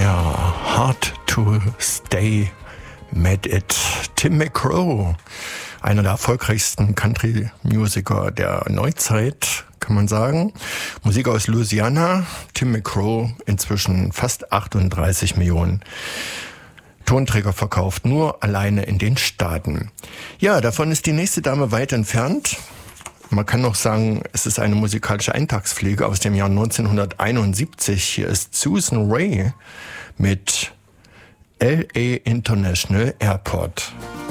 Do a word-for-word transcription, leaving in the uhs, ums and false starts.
Ja, Hard to Stay Made It. Tim McGraw, einer der erfolgreichsten Country-Musiker der Neuzeit, kann man sagen. Musik aus Louisiana. Tim McGraw, inzwischen fast achtunddreißig Millionen Tonträger verkauft, nur alleine in den Staaten. Ja, davon ist die nächste Dame weit entfernt. Man kann noch sagen, es ist eine musikalische Eintagspflege aus dem Jahr neunzehnhunderteinundsiebzig. Hier ist Susan Rae mit L A International Airport.